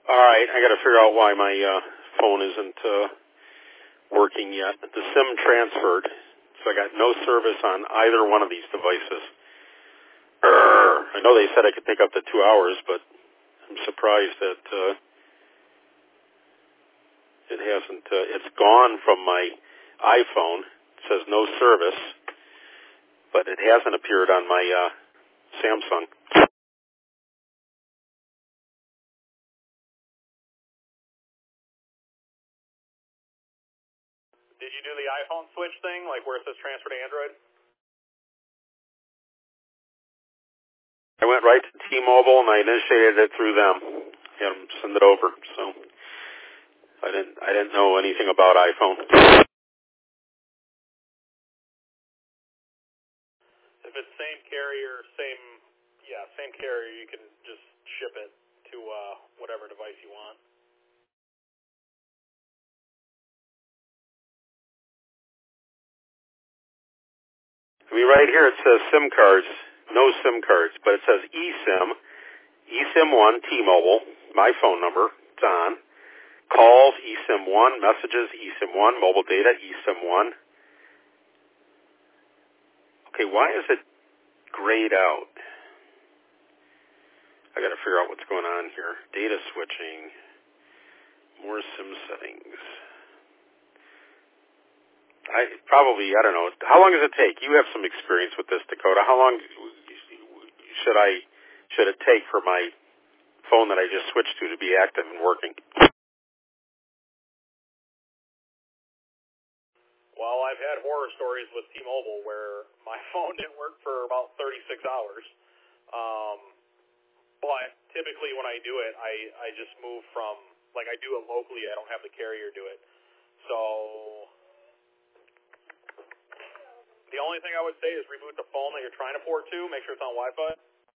All right, I got to figure out why my phone isn't working yet. The SIM transferred, so I got no service on either one of these devices. I know they said I could take up to 2 hours, but I'm surprised that it hasn't. It's gone from my iPhone. It says no service, but it hasn't appeared on my Samsung. Did you do the iPhone switch thing, like where it says transfer to Android? I went right to T-Mobile and I initiated it through them. Had them send it over. So I didn't know anything about iPhone. If it's same carrier, same carrier, you can just ship it to whatever device you want. I mean, right here it says SIM cards, no SIM cards, but it says eSIM, eSIM1, T-Mobile, my phone number, it's on. Calls, eSIM1, messages, eSIM1, mobile data, eSIM1. Okay, why is it grayed out? I got to figure out what's going on here. Data switching, more SIM settings. I don't know. How long does it take? You have some experience with this, Dakota. How long should it take for my phone that I just switched to be active and working? Well, I've had horror stories with T-Mobile where my phone didn't work for about 36 hours. But typically when I do it, I just move from, like I do it locally. I don't have the carrier do it. So the only thing I would say is reboot the phone that you're trying to port to. Make sure it's on Wi-Fi.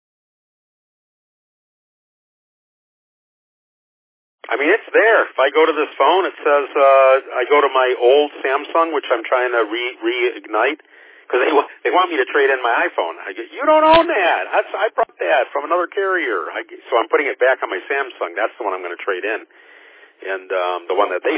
I mean, it's there. If I go to this phone, it says I go to my old Samsung, which I'm trying to reignite, because they want me to trade in my iPhone. I go, you don't own that. I brought that from another carrier. So I'm putting it back on my Samsung. That's the one I'm going to trade in, and the one that they